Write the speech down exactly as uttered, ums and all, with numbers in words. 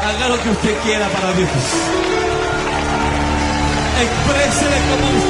Haga lo que usted quiera para Dios. Exprésele como usted